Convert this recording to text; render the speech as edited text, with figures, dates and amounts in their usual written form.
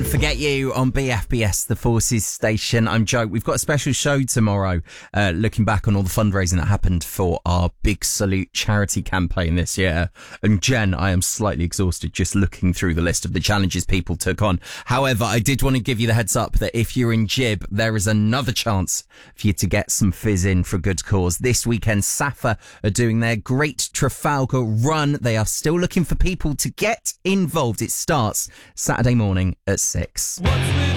Forget You on BFBS, the Forces station. I'm Joe. We've got a special show tomorrow, looking back on all the fundraising that happened for our Big Salute charity campaign this year. And Jen, I am slightly exhausted just looking through the list of the challenges people took on. However, I did want to give you the heads up that if you're in Gib, there is another chance for you to get some fizz in for a good cause. This weekend, SAFA are doing their Great Trafalgar Run. They are still looking for people to get involved. It starts Saturday morning at 6.